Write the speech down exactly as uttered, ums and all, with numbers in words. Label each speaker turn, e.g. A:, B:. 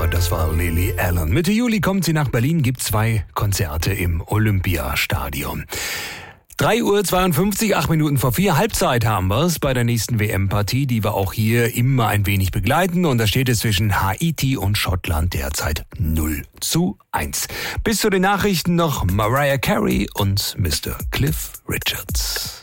A: Ja, das war Lily Allen. Mitte Juli kommt sie nach Berlin, gibt zwei Konzerte im Olympiastadion. drei Uhr zweiundfünfzig, acht Minuten vor vier. Halbzeit haben wir es bei der nächsten W M-Partie, die wir auch hier immer ein wenig begleiten. Und da steht es zwischen Haiti und Schottland derzeit null zu eins. Bis zu den Nachrichten noch Mariah Carey und Mister Cliff Richards.